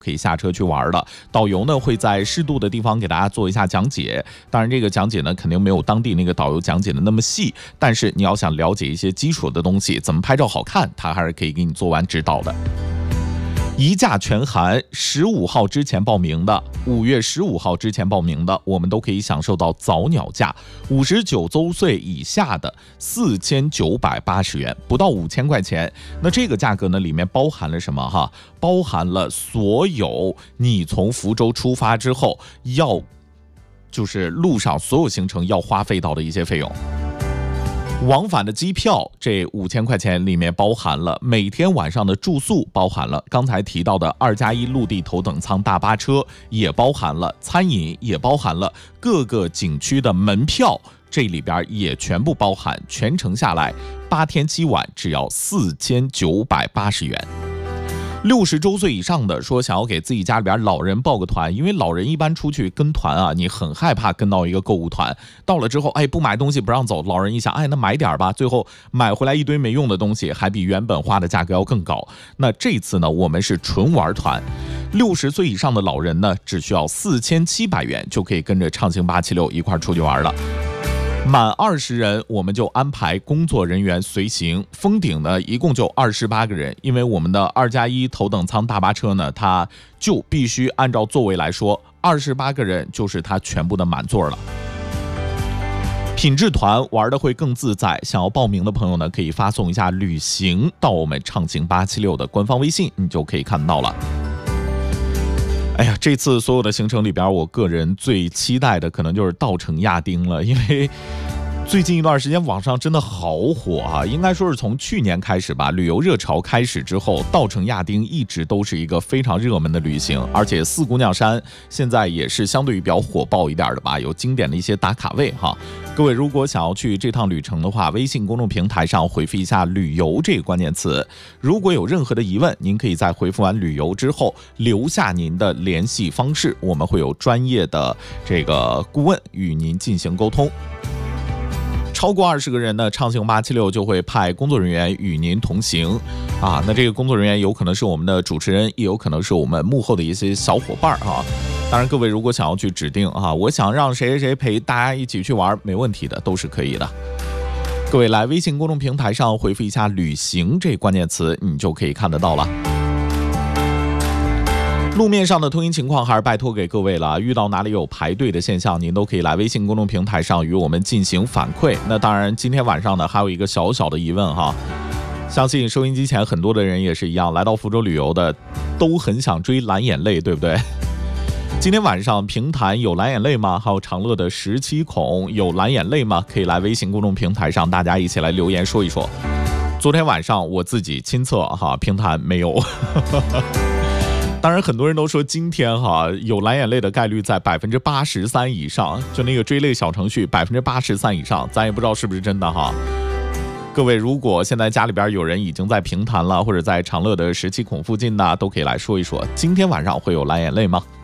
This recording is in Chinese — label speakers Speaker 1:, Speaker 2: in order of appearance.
Speaker 1: 可以下车去玩的。导游呢会在适度的地方给大家做一下讲解，当然这个讲解呢肯定没有当地那个导游讲解的那么细，但是你要想了解一些基础的东西，怎么拍照好看，他还是可以给你做完指导的。一价全含，15号之前报名的，5月15号之前报名的，我们都可以享受到早鸟价，59周岁以下的4980元，不到5000块钱。那这个价格呢，里面包含了什么哈？包含了所有你从福州出发之后就是路上所有行程要花费到的一些费用。往返的机票，这5000块钱里面包含了每天晚上的住宿，包含了刚才提到的2+1陆地头等舱大巴车，也包含了餐饮，也包含了各个景区的门票，这里边也全部包含，全程下来8天7晚只要4980元。60周岁以上的说想要给自己家里边老人报个团，因为老人一般出去跟团啊，你很害怕跟到一个购物团，到了之后不买东西不让走，老人一想那买点吧，最后买回来一堆没用的东西，还比原本花的价格要更高。那这次呢，我们是纯玩团，60岁以上的老人呢只需要4700元就可以跟着畅行876一块出去玩了。满20人我们就安排工作人员随行，封顶呢一共就28个人，因为我们的2+1头等舱大巴车呢，它就必须按照座位来说，28个人就是它全部的满座了。品质团玩的会更自在，想要报名的朋友呢，可以发送一下旅行到我们畅行876的官方微信，你就可以看到了。这次所有的行程里边，我个人最期待的可能就是稻城亚丁了，因为最近一段时间网上真的好火啊，应该说是从去年开始吧，旅游热潮开始之后，稻城亚丁一直都是一个非常热门的旅行，而且四姑娘山现在也是相对于比较火爆一点的吧，有经典的一些打卡位哈。各位如果想要去这趟旅程的话，微信公众平台上回复一下旅游这个关键词，如果有任何的疑问，您可以在回复完旅游之后留下您的联系方式，我们会有专业的这个顾问与您进行沟通。超过20个人呢，畅行876就会派工作人员与您同行啊。那这个工作人员有可能是我们的主持人，也有可能是我们幕后的一些小伙伴啊。当然，各位如果想要去指定啊，我想让谁谁谁陪大家一起去玩，没问题的，都是可以的。各位来微信公众平台上回复一下旅行这关键词，你就可以看得到了。路面上的通行情况还是拜托给各位了，遇到哪里有排队的现象，您都可以来微信公众平台上与我们进行反馈。那当然今天晚上呢还有一个小小的疑问哈，相信收音机前很多的人也是一样，来到福州旅游的都很想追蓝眼泪，对不对？今天晚上平潭有蓝眼泪吗？还有长乐的17孔有蓝眼泪吗？可以来微信公众平台上大家一起来留言说一说。昨天晚上我自己亲测哈，平潭没有当然很多人都说今天有蓝眼泪的概率在83%以上，就那个追泪小程序83%以上，咱也不知道是不是真的哈。各位如果现在家里边有人已经在平潭了，或者在长乐的17孔附近呢，都可以来说一说今天晚上会有蓝眼泪吗？